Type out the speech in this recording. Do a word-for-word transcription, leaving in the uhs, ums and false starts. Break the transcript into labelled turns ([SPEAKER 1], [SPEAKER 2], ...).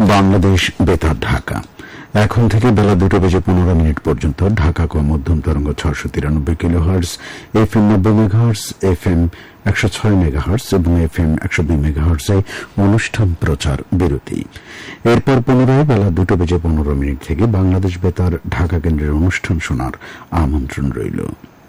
[SPEAKER 1] বাংলাদেশ বেতার ঢাকা এখন থেকে বেলা দুটো বেজে পনেরো মিনিট পর্যন্ত ঢাকা ক মধ্যম তরঙ্গ ছশো তিরানব্বই কিলোহার্জ, এফ এম নব্বই মেগাহার্জ, এফ এম একশো ছয় মেগাহার্জ এবং এফ এম একশো দুই মেগাহার্জে অনুষ্ঠান প্রচার বিরতি। এরপর পুনরায় বেলা দুটো বেজে পনেরো মিনিট থেকে বাংলাদেশ বেতার ঢাকা কেন্দ্রের অনুষ্ঠান শোনার আমন্ত্রণ রইল।